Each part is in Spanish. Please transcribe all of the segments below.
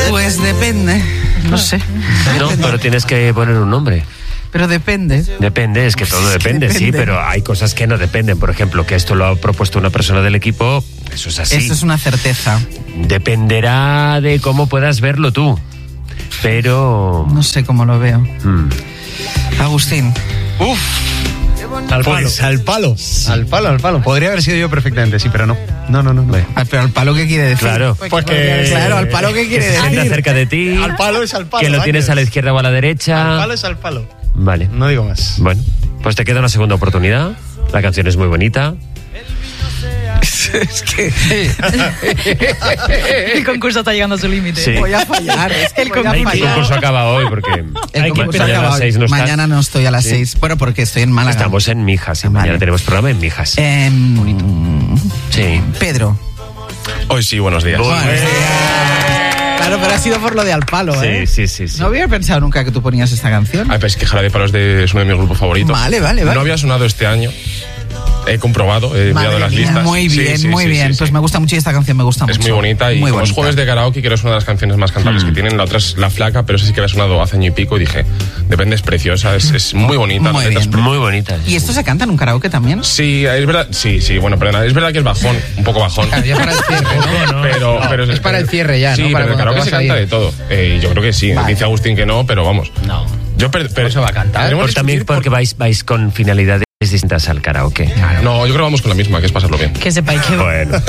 Pues depende, no sé. No, pero tienes que poner un nombre. Pero depende. Depende, es que todo depende, sí, pero hay cosas que no dependen. Por ejemplo, que esto lo ha propuesto una persona del equipo, eso es así. Eso es una certeza. Dependerá de cómo puedas verlo tú, pero... No sé cómo lo veo. Agustín. Uf. Pues al palo. Podría haber sido yo perfectamente, sí, pero no. No. Pero al palo, ¿qué quiere decir? Claro. Pues que... Claro, al palo, ¿qué quiere Que se sienta decir? cerca de ti, Al palo es al palo. que lo tienes a la izquierda o a la derecha. Al palo es al palo. Vale. No digo más. Bueno, pues te queda una segunda oportunidad. La canción es muy bonita. Es que El concurso está llegando a su límite. Sí. voy a fallar. Es que voy a El fallar. concurso acaba hoy porque El concurso mañana a acaba las 6 no estás. Mañana no estoy a las 6. Bueno, porque estoy en Málaga. Estamos en Mijas y mañana Vale. tenemos programa en Mijas. Sí. Pedro. Hoy sí, buenos días. Bueno, claro, pero ha sido por lo de al palo, ¿eh? Sí. No había pensado nunca que tú ponías esta canción. Ay, pero es que Jarabe de Palo es uno de mis grupos favoritos. Vale. No había sonado este año. He comprobado, he mirado Madre las mía, listas. muy bien, Sí, muy sí, bien. sí, Pues sí. me gusta mucho y esta canción me gusta mucho. Es muy bonita y Muy como es bonita. jueves de karaoke, creo que es una de las canciones más cantables que tienen. La otra es La Flaca, pero esa sí que había sonado hace año y pico y dije, depende, es preciosa, es muy bonita. Muy la neta, bien. es Muy bonita. ¿Y esto se canta en un karaoke también? Sí, es verdad. Sí, bueno, perdona, es verdad que es bajón, un poco bajón. Ya para el cierre, ¿no? Pero Es para el cierre ya, sí, ¿no? Para pero el cuando karaoke te se vas a canta ir. de todo. Yo creo que sí. Vale. Dice Agustín que no, pero vamos. No. Pero eso va a cantar. Podremos Por también discutir porque vais con finalidades distintas al karaoke. No, yo creo que vamos con la misma, que es pasarlo bien. Que sepáis que Bueno.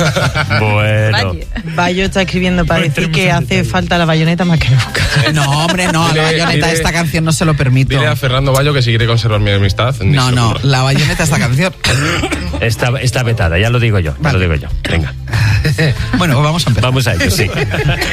Bayo está escribiendo para decir que hace falta la bayoneta más que nunca. No, hombre, no. La Dile- bayoneta de dile- esta canción no se lo permito. Dile a Fernando Bayo que si quiere conservar mi amistad. ni No, se le no. ocurra. La bayoneta de esta canción. Está vetada, ya lo digo yo. Vale. Venga. Bueno, pues vamos a empezar. Vamos a ello, sí.